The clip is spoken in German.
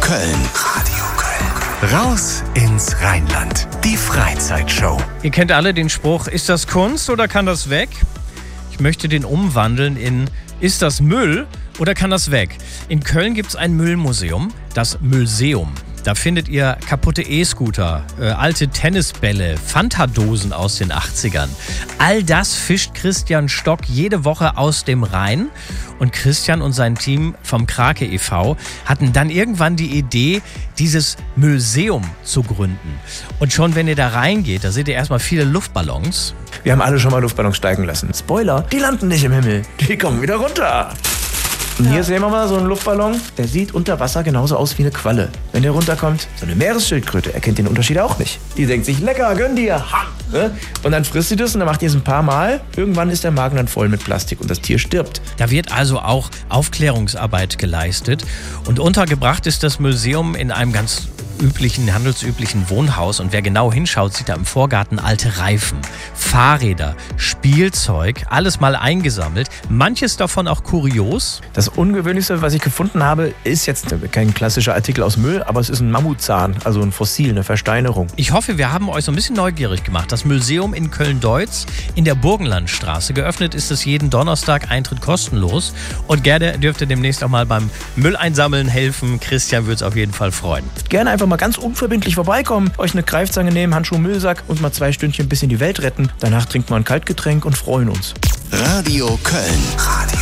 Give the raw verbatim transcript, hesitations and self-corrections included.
Köln. Radio Köln. Raus ins Rheinland. Die Freizeitshow. Ihr kennt alle den Spruch, ist das Kunst oder kann das weg? Ich möchte den umwandeln in, ist das Müll oder kann das weg? In Köln gibt es ein Müllmuseum, das Müllseum. Da findet ihr kaputte E-Scooter, äh, alte Tennisbälle, Fanta-Dosen aus den achtzigern. All das fischt Christian Stock jede Woche aus dem Rhein. Und Christian und sein Team vom Krake e V hatten dann irgendwann die Idee, dieses Müllseum zu gründen. Und schon wenn ihr da reingeht, da seht ihr erstmal viele Luftballons. Wir haben alle schon mal Luftballons steigen lassen. Spoiler, die landen nicht im Himmel, die kommen wieder runter. Und hier sehen wir mal so einen Luftballon, der sieht unter Wasser genauso aus wie eine Qualle. Wenn der runterkommt, so eine Meeresschildkröte, erkennt den Unterschied auch nicht. Die denkt sich, lecker, gönn dir. Ha! Und dann frisst sie das und dann macht die es ein paar Mal. Irgendwann ist der Magen dann voll mit Plastik und das Tier stirbt. Da wird also auch Aufklärungsarbeit geleistet. Und untergebracht ist das Museum in einem ganz üblichen, handelsüblichen Wohnhaus. Und wer genau hinschaut, sieht da im Vorgarten alte Reifen, Fahrräder, Spielzeug, alles mal eingesammelt. Manches davon auch kurios. Das Ungewöhnlichste, was ich gefunden habe, ist jetzt kein klassischer Artikel aus Müll, aber es ist ein Mammutzahn, also ein Fossil, eine Versteinerung. Ich hoffe, wir haben euch so ein bisschen neugierig gemacht. Das Museum in Köln-Deutz in der Burgenlandstraße. Geöffnet ist es jeden Donnerstag, Eintritt kostenlos. Und gerne dürft ihr demnächst auch mal beim Mülleinsammeln helfen. Christian würde es auf jeden Fall freuen. Gerne einfach mal ganz unverbindlich vorbeikommen, euch eine Greifzange nehmen, Handschuh, Müllsack und mal zwei Stündchen ein bisschen die Welt retten. Danach trinkt man ein Kaltgetränk und freuen uns. Radio Köln. Radio